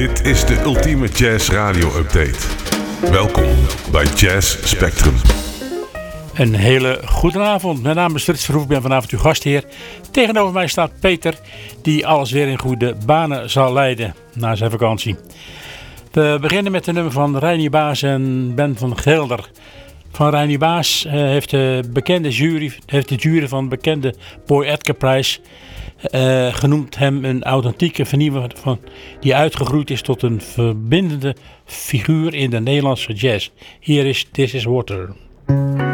Dit is de ultieme jazz radio update. Welkom bij Jazz Spectrum. Een hele goede avond. Mijn naam is Frits Verhoef, ik ben vanavond uw gastheer. Tegenover mij staat Peter, die alles weer in goede banen zal leiden na zijn vakantie. We beginnen met de nummer van Reinier Baas en Ben van Gelder. Van Reinier Baas heeft de jury van de bekende Boy Edgar Prize genoemd hem een authentieke vernieuwer die uitgegroeid is tot een verbindende figuur in de Nederlandse jazz. Hier is This Is Water.